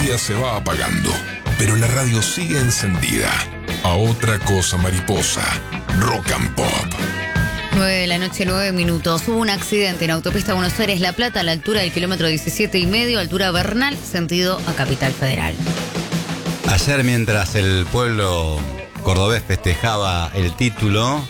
día se va apagando, pero la radio sigue encendida. A otra cosa, mariposa. Rock and Pop. 9:09 a.m. Hubo un accidente en autopista Buenos Aires-La Plata a la altura del kilómetro 17,5, altura Bernal, sentido a Capital Federal. Ayer, mientras el pueblo cordobés festejaba el título,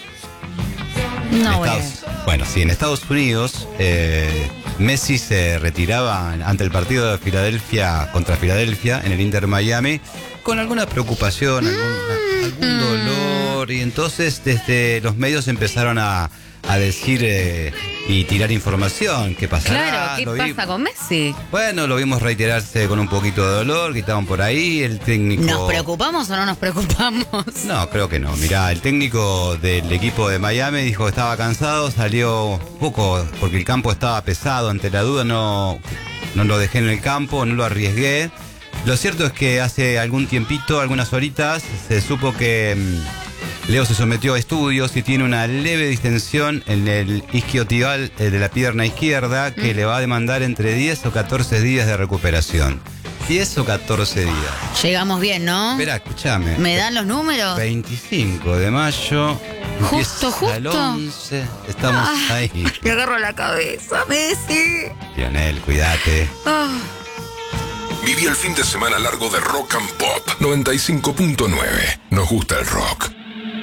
en Estados Unidos, Messi se retiraba ante el partido de Filadelfia contra Filadelfia en el Inter Miami con alguna preocupación, algún dolor, y entonces desde los medios empezaron a decir y tirar información. ¿Qué pasará? Claro, ¿qué pasa con Messi? Bueno, lo vimos reiterarse con un poquito de dolor, que estaban por ahí, el técnico... ¿Nos preocupamos o no nos preocupamos? No, creo que no. Mirá, el técnico del equipo de Miami dijo que estaba cansado, salió poco porque el campo estaba pesado. Ante la duda no lo dejé en el campo, no lo arriesgué. Lo cierto es que hace algún tiempito, algunas horitas, se supo que Leo se sometió a estudios y tiene una leve distensión en el isquiotibial de la pierna izquierda que le va a demandar entre 10 o 14 días de recuperación. 10 o 14 días. Llegamos bien, ¿no? Espera, escúchame. ¿Me dan los números? 25 de mayo. Justo. Al 11. Estamos ahí. Me agarro la cabeza, Messi. Lionel, cuídate. Viví el fin de semana largo de Rock and Pop 95.9. Nos gusta el rock.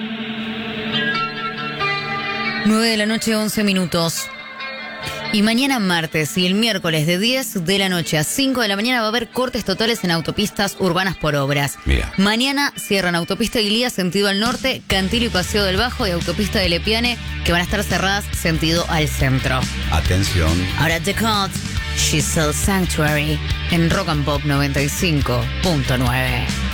9:11 a.m. Y mañana martes y el miércoles de 10 de la noche a 5 de la mañana va a haber cortes totales en autopistas urbanas por obras. Mira. Mañana cierran autopista Guilía sentido al norte, Cantilo y Paseo del Bajo, y autopista de Lepiane, que van a estar cerradas sentido al centro. Atención. Ahora The Cult, She's So Sanctuary, en Rock and Pop 95.9.